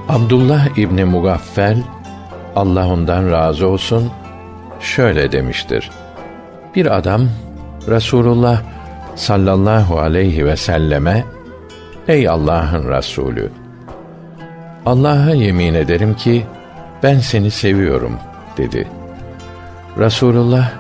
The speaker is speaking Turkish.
Abdullah İbni Mugaffel, Allah ondan razı olsun, şöyle demiştir: Bir adam Resulullah sallallahu aleyhi ve selleme, ey Allah'ın Resulü, Allah'a yemin ederim ki ben seni seviyorum dedi. Resulullah